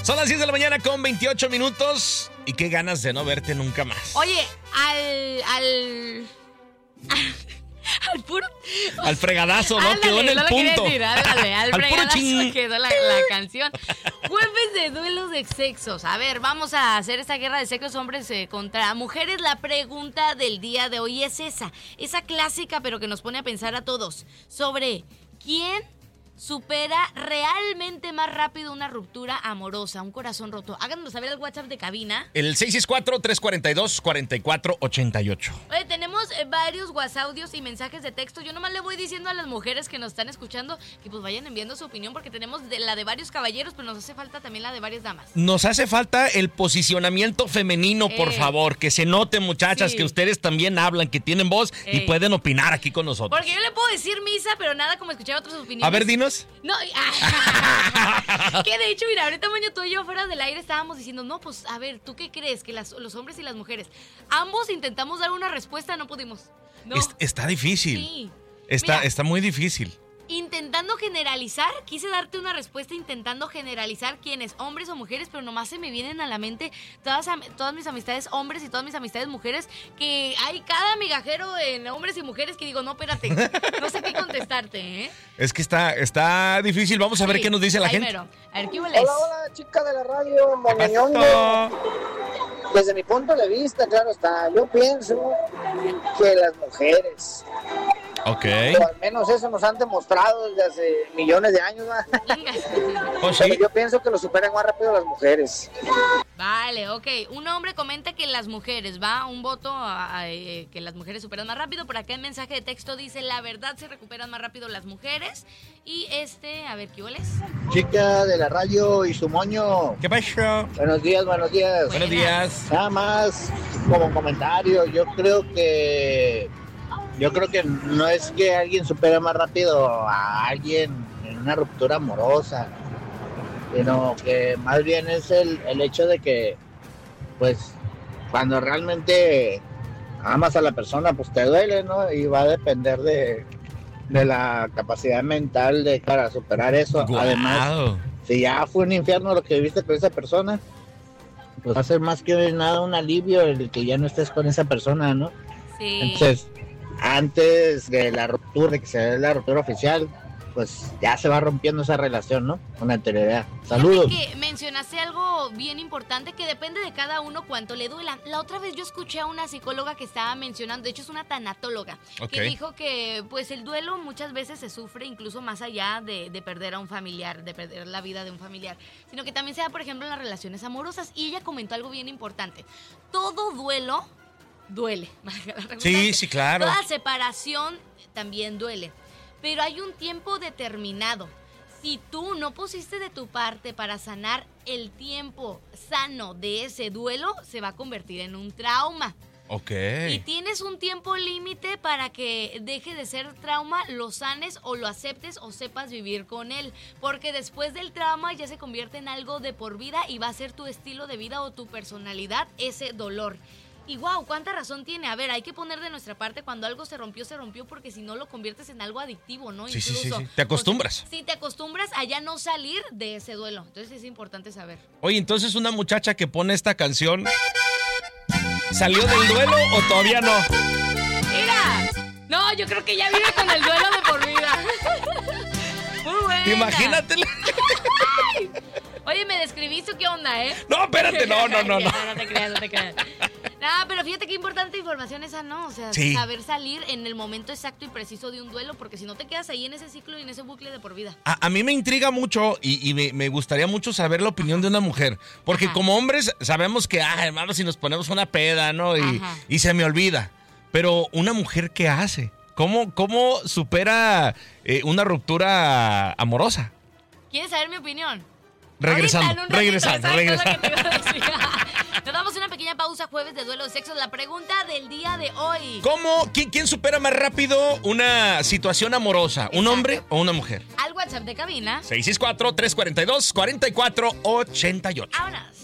Son las 10 de la mañana con 28 minutos. Y qué ganas de no verte nunca más. Oye, al puro... Al fregadazo, ¿no? Quedó en el punto. Al fregadazo ching. quedó la canción. Jueves de duelos de sexos. A ver, vamos a hacer esta guerra de sexos hombres contra mujeres. La pregunta del día de hoy es esa clásica, pero que nos pone a pensar a todos, sobre quién supera realmente más rápido una ruptura amorosa, un corazón roto. Háganos saber el WhatsApp de cabina. El 664-342-4488. Oye, tenemos varios WhatsApps y mensajes de texto. Yo nomás le voy diciendo a las mujeres que nos están escuchando que pues vayan enviando su opinión, porque tenemos la de varios caballeros, pero nos hace falta también la de varias damas. Nos hace falta el posicionamiento femenino, por favor. Que se note, muchachas, que ustedes también hablan, que tienen voz y pueden opinar aquí con nosotros. Porque yo le puedo decir misa, pero nada como escuchar otras opiniones. A ver, dinos. No, que de hecho, mira, ahorita Moño, tú y yo fuera del aire estábamos diciendo, no, pues a ver, ¿tú qué crees? Que los hombres y las mujeres, ambos intentamos dar una respuesta, no pudimos. No. Está difícil. Sí. Está muy difícil. Intentando generalizar, quise darte una respuesta intentando generalizar quiénes, hombres o mujeres, pero nomás se me vienen a la mente todas mis amistades hombres y todas mis amistades mujeres, que hay cada migajero en hombres y mujeres que digo, no, espérate, no sé qué contestarte, ¿eh? Es que está difícil. Vamos a ver qué nos dice la gente. A ver, ¿qué hueles? Hola, chica de la radio, Moñoñongo. Desde mi punto de vista, claro está, yo pienso que las mujeres, Ok. o al menos eso nos han demostrado desde hace millones de años, ¿no? ¿Oh, sí? Pero yo pienso que lo superan más rápido las mujeres. Vale, ok. Un hombre comenta que las mujeres, ¿va? Un voto a que las mujeres superan más rápido. Por acá en mensaje de texto dice, la verdad se recuperan más rápido las mujeres. Y a ver, ¿qué hueles? Chica de la radio y su moño. ¿Qué pasó? Buenos días, buenos días. Buenos días. Nada más como comentario, yo creo que no es que alguien supere más rápido a alguien en una ruptura amorosa, sino que más bien es el hecho de que, pues, cuando realmente amas a la persona, pues te duele, ¿no? Y va a depender de la capacidad mental para superar eso. Guau. Además, si ya fue un infierno lo que viviste con esa persona, pues va a ser más que nada un alivio el que ya no estés con esa persona, ¿no? Sí. Entonces, antes de la ruptura, de que se dé la ruptura oficial, pues ya se va rompiendo esa relación, ¿no? Con anterioridad. Saludos. Que mencionaste algo bien importante, que depende de cada uno cuánto le duela. La otra vez yo escuché a una psicóloga que estaba mencionando, de hecho es una tanatóloga, que dijo que pues el duelo muchas veces se sufre incluso más allá de perder a un familiar, de perder la vida de un familiar, sino que también se da, por ejemplo, en las relaciones amorosas. Y ella comentó algo bien importante. Todo duelo duele. Sí, claro. Toda separación también duele. Pero hay un tiempo determinado. Si tú no pusiste de tu parte para sanar el tiempo sano de ese duelo, se va a convertir en un trauma. Ok. Y tienes un tiempo límite para que deje de ser trauma, lo sanes o lo aceptes o sepas vivir con él. Porque después del trauma ya se convierte en algo de por vida y va a ser tu estilo de vida o tu personalidad ese dolor. Y wow, cuánta razón tiene. A ver, hay que poner de nuestra parte. Cuando algo se rompió, porque si no lo conviertes en algo adictivo, ¿no? Sí, Incluso, sí. Te acostumbras. Sí, te acostumbras a ya no salir de ese duelo. Entonces es importante saber. Oye, entonces una muchacha que pone esta canción, ¿salió del duelo o todavía no? ¡Mira! No, yo creo que ya vive con el duelo de por vida. Muy buena. Imagínate. Oye, me describiste, ¿qué onda, eh? No, espérate, no. No te creas. No, pero fíjate qué importante información esa, ¿no? O sea, saber salir en el momento exacto y preciso de un duelo, porque si no te quedas ahí en ese ciclo y en ese bucle de por vida. A mí me intriga mucho y me gustaría mucho saber la opinión de una mujer. Porque como hombres sabemos que, hermano, si nos ponemos una peda, ¿no? Y se me olvida. Pero una mujer, ¿qué hace? ¿Cómo supera una ruptura amorosa? ¿Quieres saber mi opinión? Regresando. Nos damos una pequeña pausa, jueves de duelo de sexo. La pregunta del día de hoy. ¿Quién supera más rápido una situación amorosa? ¿Un hombre o una mujer? Al WhatsApp de cabina. 664-342-4488. Vámonos.